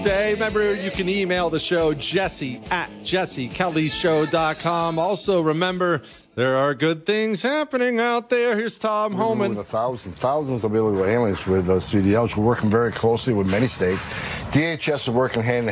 Day. Remember, you can email the show, Jesse@jessekellyshow.com. Also, remember, there are good things happening out there. Here's Tom Homan. With thousands of illegal aliens with CDLs. We're working very closely with many states. DHS is working hand in